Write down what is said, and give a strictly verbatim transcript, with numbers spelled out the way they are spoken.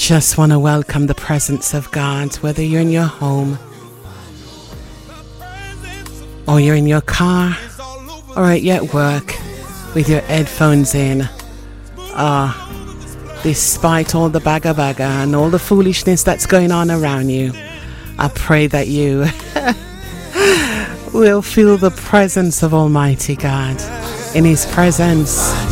just want to welcome the presence of God, whether you're in your home or you're in your car or at work with your headphones in. Ah, despite all the bagga bagga and all the foolishness that's going on around you, I pray that you will feel the presence of Almighty God. In His presence